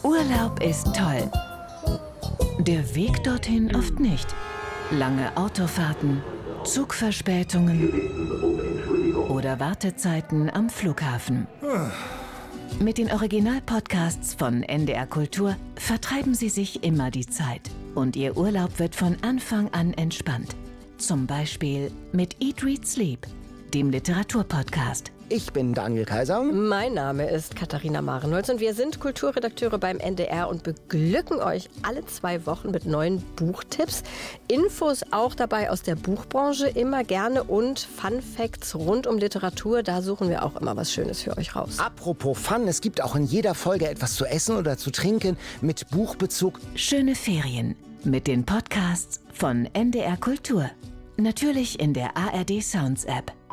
Urlaub ist toll. Der Weg dorthin oft nicht. Lange Autofahrten, Zugverspätungen oder Wartezeiten am Flughafen. Mit den Original-Podcasts von NDR Kultur vertreiben Sie sich immer die Zeit. Und Ihr Urlaub wird von Anfang an entspannt. Zum Beispiel mit Eat, Read, Sleep, dem Literaturpodcast. Ich bin Daniel Kaiser. Mein Name ist Katharina Marenholz und wir sind Kulturredakteure beim NDR und beglücken euch alle 2 Wochen mit neuen Buchtipps. Infos auch dabei aus der Buchbranche immer gerne und Fun Facts rund um Literatur. Da suchen wir auch immer was Schönes für euch raus. Apropos Fun, es gibt auch in jeder Folge etwas zu essen oder zu trinken mit Buchbezug. Schöne Ferien mit den Podcasts von NDR Kultur. Natürlich in der ARD Sounds App.